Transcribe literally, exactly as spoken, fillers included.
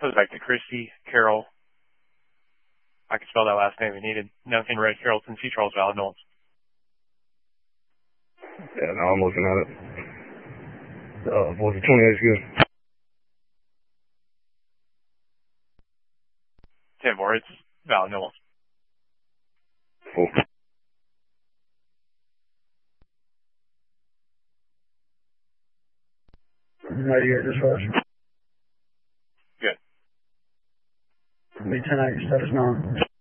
Goes back to Christy, Carol. I can spell that last name if needed. Duncan, Red, Carrollton, C. Charles, Valid, Knowles. Yeah, now I'm looking at it. Uh, was it twenty-eight is good? ten four, it's Valid, Knowles. Cool. ninety-eight dispatch. Good. Me ten eight, status nine.